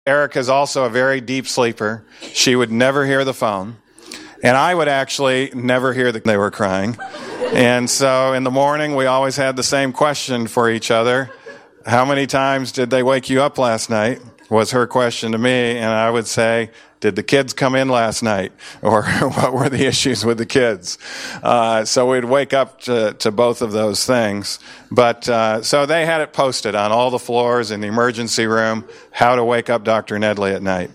Erica's also a very deep sleeper. She would never hear the phone. And I would actually never hear they were crying. And so in the morning, we always had the same question for each other. How many times did they wake you up last night? Was her question to me. And I would say, did the kids come in last night? Or what were the issues with the kids? So we'd wake up to both of those things. But so they had it posted on all the floors in the emergency room, how to wake up Dr. Nedley at night.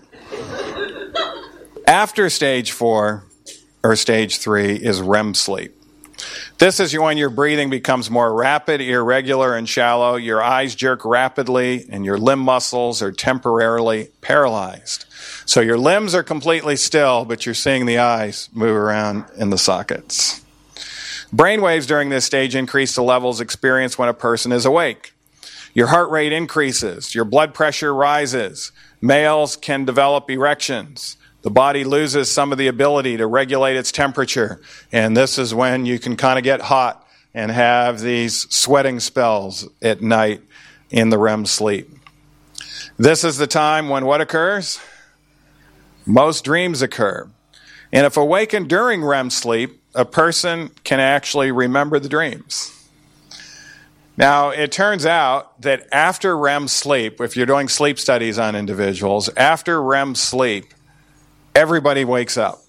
After stage 4, or stage 3, is REM sleep. This is when your breathing becomes more rapid, irregular, and shallow. Your eyes jerk rapidly, and your limb muscles are temporarily paralyzed. So your limbs are completely still, but you're seeing the eyes move around in the sockets. Brain waves during this stage increase to levels experienced when a person is awake. Your heart rate increases. Your blood pressure rises. Males can develop erections. The body loses some of the ability to regulate its temperature, and this is when you can kind of get hot and have these sweating spells at night in the REM sleep. This is the time when what occurs? Most dreams occur. And if awakened during REM sleep, a person can actually remember the dreams. Now, it turns out that after REM sleep, if you're doing sleep studies on individuals, after REM sleep, everybody wakes up.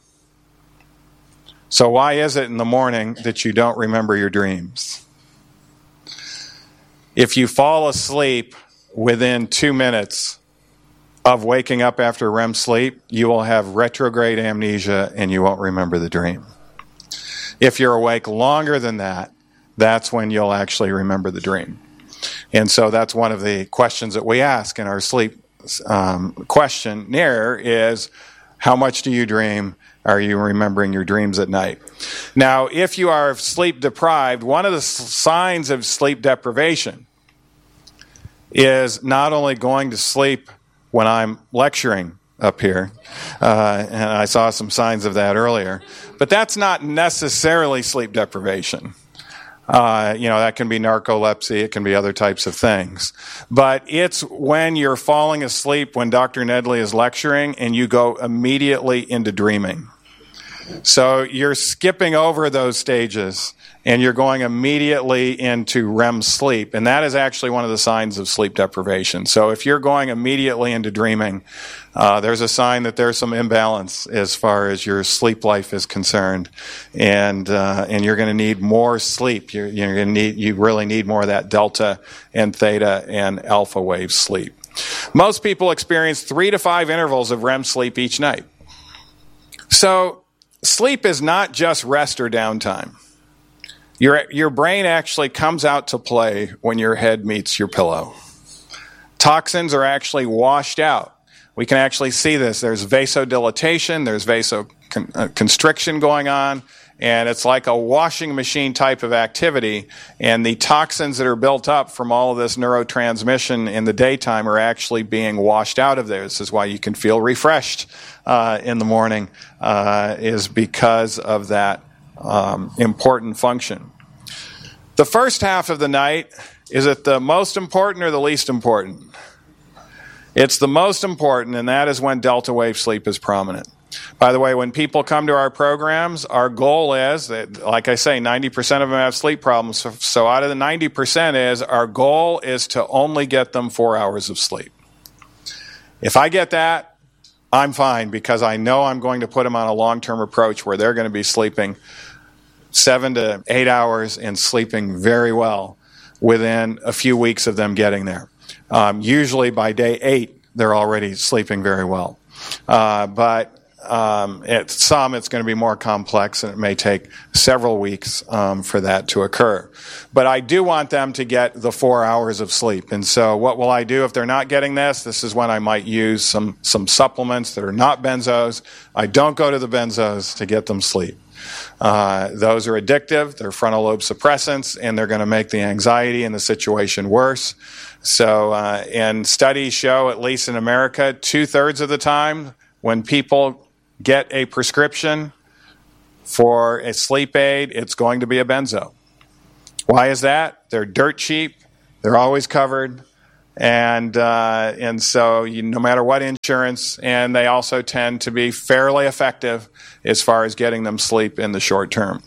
So why is it in the morning that you don't remember your dreams? If you fall asleep within 2 minutes of waking up after REM sleep, you will have retrograde amnesia and you won't remember the dream. If you're awake longer than that, that's when you'll actually remember the dream. And so that's one of the questions that we ask in our sleep questionnaire is, how much do you dream? Are you remembering your dreams at night? Now, if you are sleep deprived, one of the signs of sleep deprivation is not only going to sleep when I'm lecturing up here, and I saw some signs of that earlier, but that's not necessarily sleep deprivation. That can be narcolepsy, it can be other types of things. But it's when you're falling asleep when Dr. Nedley is lecturing and you go immediately into dreaming. So you're skipping over those stages and you're going immediately into REM sleep. And that is actually one of the signs of sleep deprivation. So if you're going immediately into dreaming, there's a sign that there's some imbalance as far as your sleep life is concerned. And you're going to need more sleep. You really need more of that delta and theta and alpha wave sleep. Most people experience 3 to 5 intervals of REM sleep each night. So sleep is not just rest or downtime. Your brain actually comes out to play when your head meets your pillow. Toxins are actually washed out. We can actually see this. There's vasodilatation, there's vasoconstriction going on, and it's like a washing machine type of activity, and the toxins that are built up from all of this neurotransmission in the daytime are actually being washed out of there. This is why you can feel refreshed in the morning, is because of that important function. The first half of the night, is it the most important or the least important? It's the most important, and that is when delta wave sleep is prominent. By the way, when people come to our programs, our goal is that, like I say, 90% of them have sleep problems. So out of the 90% our goal is to only get them 4 hours of sleep. If I get that, I'm fine, because I know I'm going to put them on a long-term approach where they're going to be sleeping 7 to 8 hours and sleeping very well within a few weeks of them getting there. Usually by day 8, they're already sleeping very well. But at some, it's going to be more complex, and it may take several weeks for that to occur. But I do want them to get the 4 hours of sleep. And so what will I do if they're not getting this? This is when I might use some supplements that are not benzos. I don't go to the benzos to get them sleep. Those are addictive, they're frontal lobe suppressants, and they're going to make the anxiety and the situation worse. So, and studies show, at least in America, 2/3 of the time when people get a prescription for a sleep aid, it's going to be a benzo. Why is that? They're dirt cheap, they're always covered, And so no matter what insurance, and they also tend to be fairly effective as far as getting them sleep in the short term.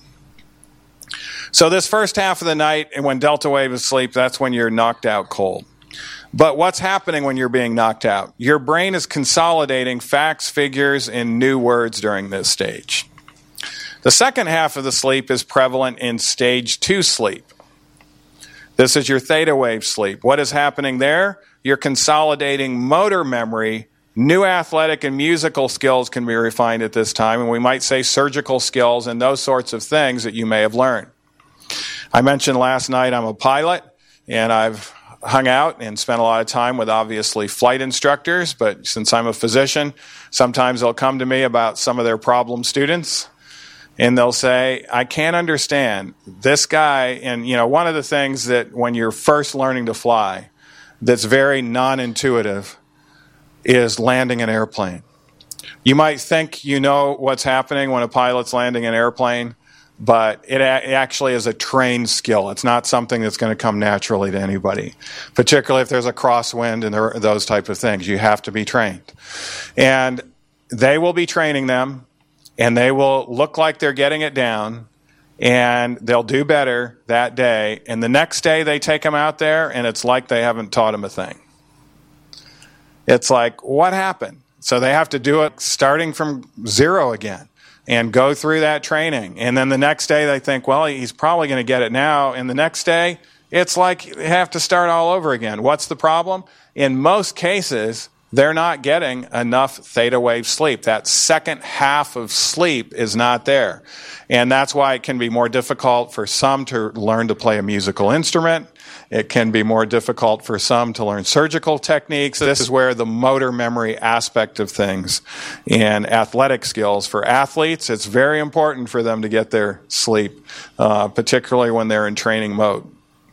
So this first half of the night, and when delta wave is asleep, that's when you're knocked out cold. But what's happening when you're being knocked out? Your brain is consolidating facts, figures, and new words during this stage. The second half of the sleep is prevalent in stage 2 sleep. This is your theta wave sleep. What is happening there? You're consolidating motor memory. New athletic and musical skills can be refined at this time, and we might say surgical skills and those sorts of things that you may have learned. I mentioned last night I'm a pilot, and I've hung out and spent a lot of time with obviously flight instructors, but since I'm a physician, sometimes they'll come to me about some of their problem students, and they'll say, I can't understand this guy. And one of the things that when you're first learning to fly that's very non-intuitive is landing an airplane. You might think you know what's happening when a pilot's landing an airplane, but it actually is a trained skill. It's not something that's going to come naturally to anybody, particularly if there's a crosswind and those type of things. You have to be trained. And they will be training them, and they will look like they're getting it down, and they'll do better that day. And the next day they take them out there, and it's like they haven't taught them a thing. It's like, what happened? So they have to do it starting from zero again and go through that training. And then the next day they think, well, he's probably going to get it now. And the next day, it's like they have to start all over again. What's the problem? In most cases, they're not getting enough theta wave sleep. That second half of sleep is not there. And that's why it can be more difficult for some to learn to play a musical instrument. It can be more difficult for some to learn surgical techniques. This is where the motor memory aspect of things and athletic skills. For athletes, it's very important for them to get their sleep, particularly when they're in training mode.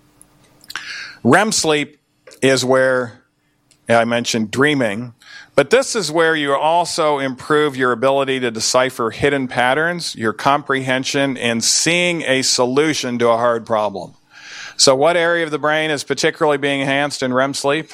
REM sleep is where I mentioned dreaming, but this is where you also improve your ability to decipher hidden patterns, your comprehension, and seeing a solution to a hard problem. So what area of the brain is particularly being enhanced in REM sleep?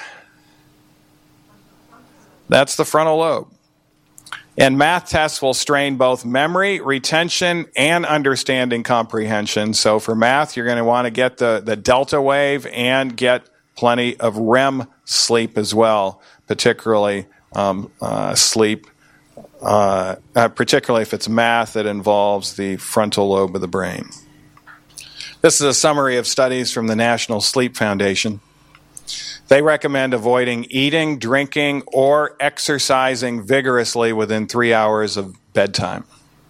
That's the frontal lobe. And math tests will strain both memory, retention, and understanding comprehension. So for math, you're going to want to get the delta wave and get plenty of REM sleep as well, particularly sleep, particularly if it's math that involves the frontal lobe of the brain. This is a summary of studies from the National Sleep Foundation. They recommend avoiding eating, drinking, or exercising vigorously within 3 hours of bedtime.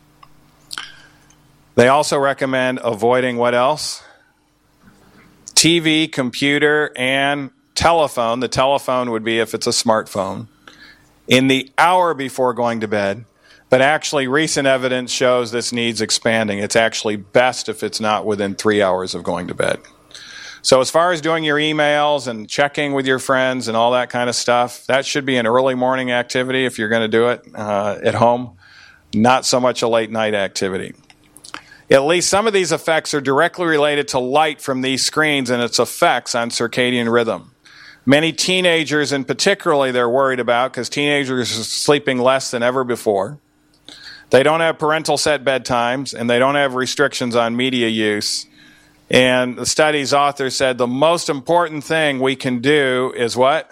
They also recommend avoiding what else? TV, computer, and telephone. The telephone would be if it's a smartphone. In the hour before going to bed. But actually, recent evidence shows this needs expanding. It's actually best if it's not within 3 hours of going to bed. So as far as doing your emails and checking with your friends and all that kind of stuff, that should be an early morning activity if you're going to do it at home, not so much a late night activity. At least some of these effects are directly related to light from these screens and its effects on circadian rhythm. Many teenagers in particularly they're worried about because teenagers are sleeping less than ever before. They don't have parental set bedtimes, and they don't have restrictions on media use. And the study's author said the most important thing we can do is what?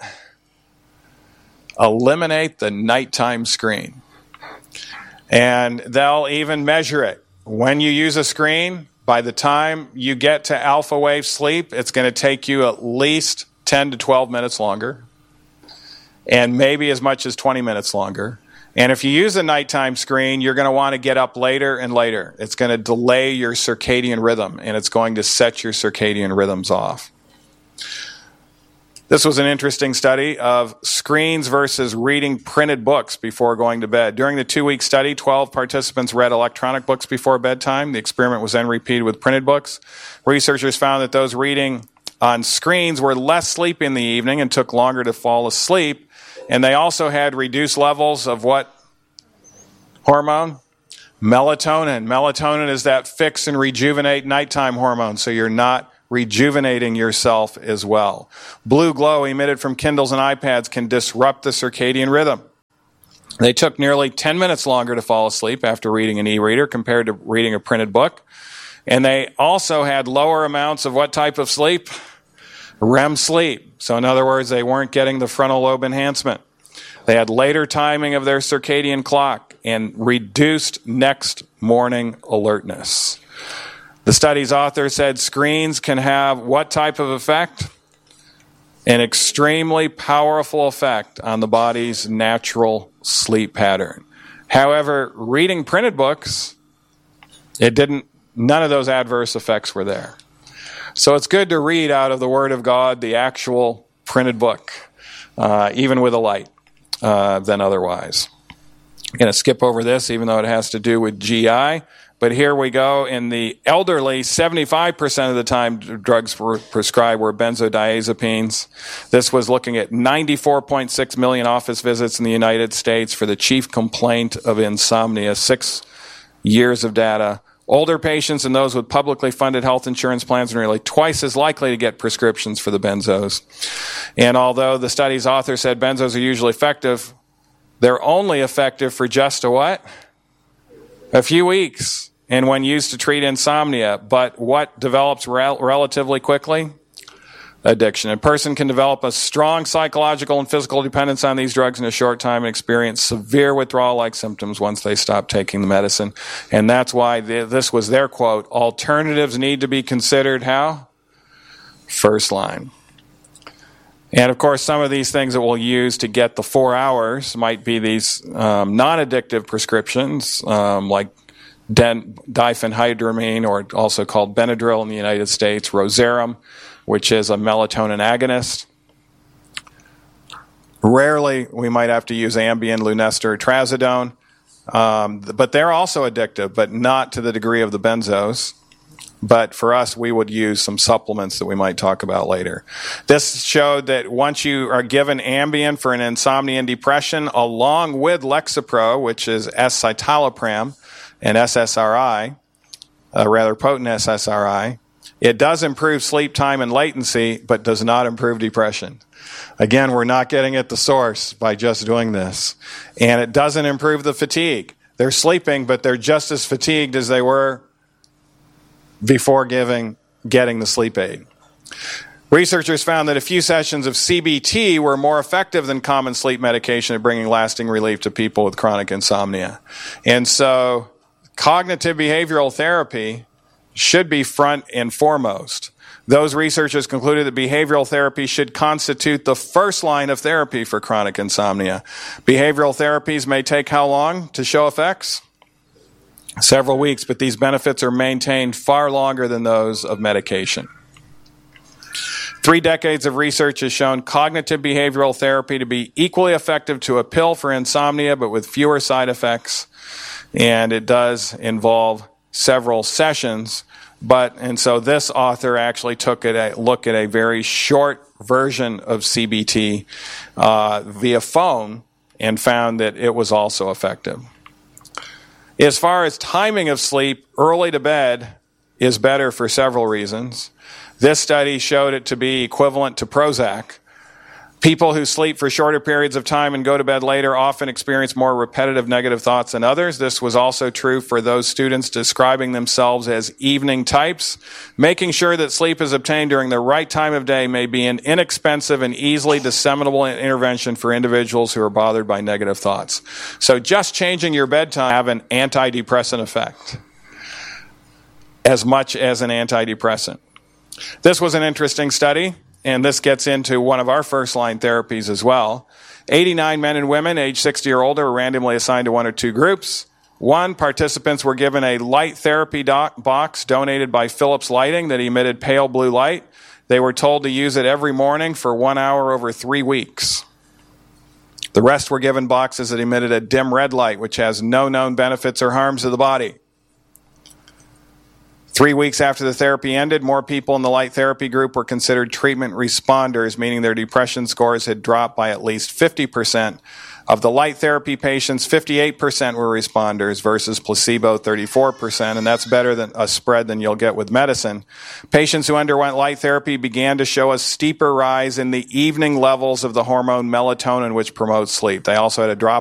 Eliminate the nighttime screen. And they'll even measure it. When you use a screen, by the time you get to alpha wave sleep, it's going to take you at least 10 to 12 minutes longer, and maybe as much as 20 minutes longer. And if you use a nighttime screen, you're going to want to get up later and later. It's going to delay your circadian rhythm, and it's going to set your circadian rhythms off. This was an interesting study of screens versus reading printed books before going to bed. During the 2-week study, 12 participants read electronic books before bedtime. The experiment was then repeated with printed books. Researchers found that those reading on screens were less sleepy in the evening and took longer to fall asleep. And they also had reduced levels of what hormone? Melatonin. Melatonin is that fix and rejuvenate nighttime hormone, so you're not rejuvenating yourself as well. Blue glow emitted from Kindles and iPads can disrupt the circadian rhythm. They took nearly 10 minutes longer to fall asleep after reading an e-reader compared to reading a printed book. And they also had lower amounts of what type of sleep? REM sleep. So in other words, they weren't getting the frontal lobe enhancement. They had later timing of their circadian clock and reduced next morning alertness. The study's author said screens can have what type of effect? An extremely powerful effect on the body's natural sleep pattern. However, reading printed books, none of those adverse effects were there. So it's good to read out of the Word of God, the actual printed book, even with a light, than otherwise. I'm going to skip over this, even though it has to do with GI. But here we go. In the elderly, 75% of the time drugs were prescribed were benzodiazepines. This was looking at 94.6 million office visits in the United States for the chief complaint of insomnia, 6 years of data. Older patients and those with publicly funded health insurance plans are nearly twice as likely to get prescriptions for the benzos. And although the study's author said benzos are usually effective, they're only effective for just a few weeks, and when used to treat insomnia. But what develops relatively quickly? Addiction. A person can develop a strong psychological and physical dependence on these drugs in a short time and experience severe withdrawal-like symptoms once they stop taking the medicine. And that's why this was their quote, alternatives need to be considered how? First line. And of course, some of these things that we'll use to get the 4 hours might be these non-addictive prescriptions, like diphenhydramine, or also called Benadryl in the United States, Rosarum, which is a melatonin agonist. Rarely, we might have to use Ambien, Lunesta, or Trazodone, but they're also addictive, but not to the degree of the benzos. But for us, we would use some supplements that we might talk about later. This showed that once you are given Ambien for an insomnia and depression, along with Lexapro, which is escitalopram, and SSRI, a rather potent SSRI, it does improve sleep time and latency, but does not improve depression. Again, we're not getting at the source by just doing this. And it doesn't improve the fatigue. They're sleeping, but they're just as fatigued as they were before getting the sleep aid. Researchers found that a few sessions of CBT were more effective than common sleep medication at bringing lasting relief to people with chronic insomnia. And so cognitive behavioral therapy should be front and foremost. Those researchers concluded that behavioral therapy should constitute the first line of therapy for chronic insomnia. Behavioral therapies may take how long to show effects? Several weeks, but these benefits are maintained far longer than those of medication. 3 decades of research has shown cognitive behavioral therapy to be equally effective to a pill for insomnia, but with fewer side effects. And it does involve several sessions. And so this author actually took a look at a very short version of CBT via phone and found that it was also effective. As far as timing of sleep, early to bed is better for several reasons. This study showed it to be equivalent to Prozac. People who sleep for shorter periods of time and go to bed later often experience more repetitive negative thoughts than others. This was also true for those students describing themselves as evening types. Making sure that sleep is obtained during the right time of day may be an inexpensive and easily disseminable intervention for individuals who are bothered by negative thoughts. So just changing your bedtime have an antidepressant effect as much as an antidepressant. This was an interesting study. And this gets into one of our first-line therapies as well. 89 men and women aged 60 or older were randomly assigned to 1 or 2 groups. 1, participants were given a light therapy box donated by Philips Lighting that emitted pale blue light. They were told to use it every morning for 1 hour over 3 weeks. The rest were given boxes that emitted a dim red light, which has no known benefits or harms to the body. 3 weeks after the therapy ended, more people in the light therapy group were considered treatment responders, meaning their depression scores had dropped by at least 50%, Of the light therapy patients, 58% were responders versus placebo, 34%, and that's better than a spread than you'll get with medicine. Patients who underwent light therapy began to show a steeper rise in the evening levels of the hormone melatonin, which promotes sleep. They also had a drop